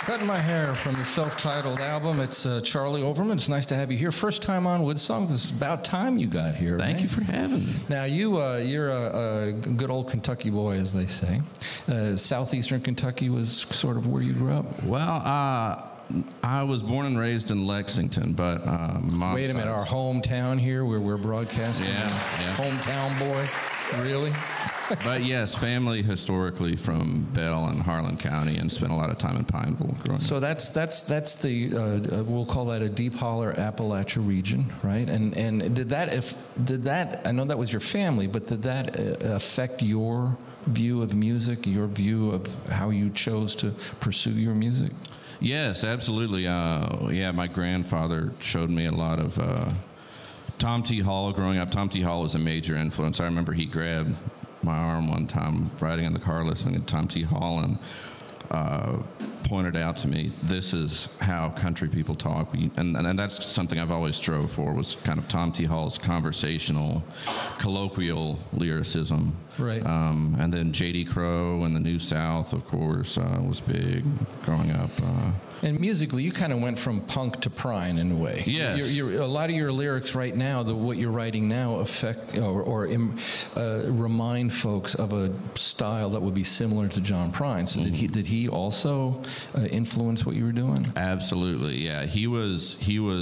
Cutting My Hair from his self-titled album. It's Charlie Overman. It's nice to have you here. First time on Wood Songs. It's about time you got here. Thank you for having me. Now, you're a good old Kentucky boy, as they say. Southeastern Kentucky was sort of where you grew up. Well, I was born and raised in Lexington, but Wait a minute, our hometown here, where we're broadcasting. Yeah. Hometown boy, really? But yes, family historically from Bell and Harlan County, and spent a lot of time in Pineville growing up. So that's the we'll call that a deep holler Appalachia region, right? And did that I know that was your family, but did that affect your view of music, your view of how you chose to pursue your music? Yes, absolutely. My grandfather showed me a lot of Tom T. Hall growing up. Tom T. Hall was a major influence. I remember he grabbed my arm one time riding in the car listening to Tom T. Hall and pointed out to me, this is how country people talk. And that's something I've always strove for, was kind of Tom T. Hall's conversational, colloquial lyricism. Right. And then J.D. Crowe and the New South, of course, was big growing up. And musically, you kind of went from punk to Prine in a way. Yes. A lot of your lyrics right now, what you're writing now, affect or remind folks of a style that would be similar to John Prine. So did he also influence what you were doing? Absolutely, yeah. He was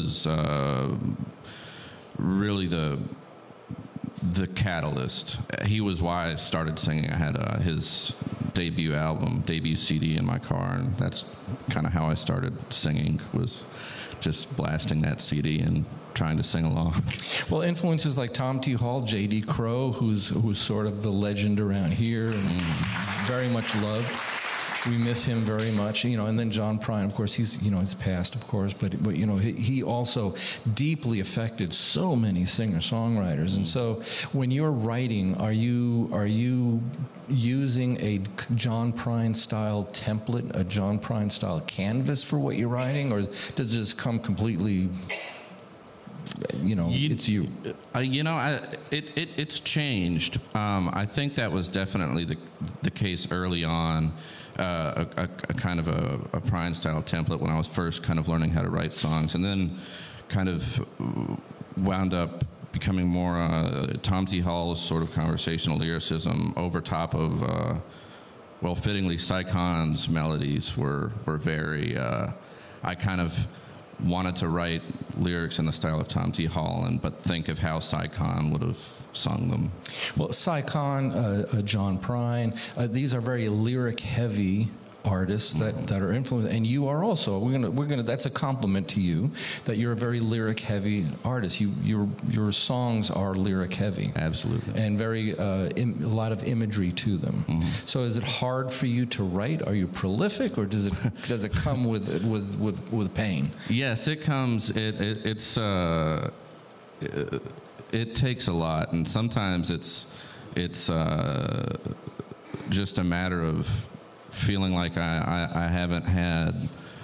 really the catalyst. He was why I started singing. I had his debut CD in my car, and that's kind of how I started singing, was just blasting that CD and trying to sing along. Well, influences like Tom T. Hall, J.D. Crowe, who's sort of the legend around here and very much loved. We miss him very much, and then John Prine, of course, he's passed, of course, but he also deeply affected so many singer-songwriters. And so when you're writing, are you using a John Prine style template, a John Prine style canvas for what you're writing, or does it just come completely, it's you? It's changed. I think that was definitely the case early on. A kind of a Prine style template when I was first kind of learning how to write songs, and then kind of wound up becoming more Tom T. Hall's sort of conversational lyricism over top of fittingly Cy Khan's melodies were very I kind of wanted to write lyrics in the style of Tom T. Hall, but think of how Cy Khan would have sung them. Well, Cy Khan, John Prine, these are very lyric-heavy artists that are influenced, and you are also. We're gonna. That's a compliment to you that you're a very lyric-heavy artist. Your songs are lyric-heavy, absolutely, and very a lot of imagery to them. Mm-hmm. So, is it hard for you to write? Are you prolific, or does it come with pain? Yes, it comes. It takes a lot, and sometimes it's just a matter of feeling like I haven't had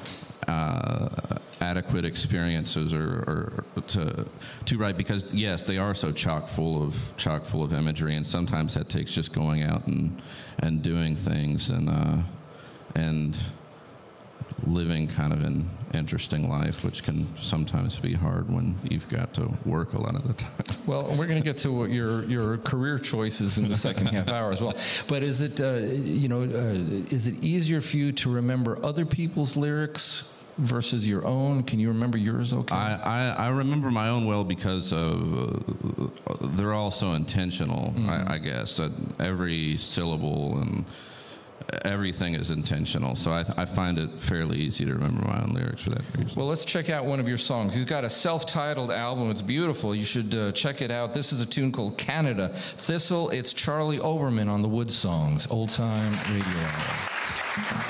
adequate experiences or to write, because yes, they are so chock full of imagery, and sometimes that takes just going out and doing things and living kind of an interesting life, which can sometimes be hard when you've got to work a lot of the time. Well, we're going to get to your career choices in the second half hour as well. But is it easier for you to remember other people's lyrics versus your own? Can you remember yours okay? I remember my own well because of they're all so intentional, I guess. Every syllable and everything is intentional, so I find it fairly easy to remember my own lyrics for that reason. Well, let's check out one of your songs. He's got a self-titled album. It's beautiful. You should check it out. This is a tune called Canada Thistle. It's Charlie Overman on the Wood Songs, Old Time Radio Hour.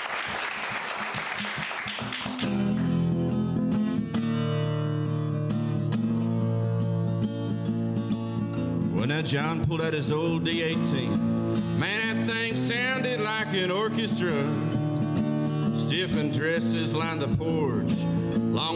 When that John pulled out his old D-18, man, that thing sounded like an orchestra. Stiff and dresses lined the porch,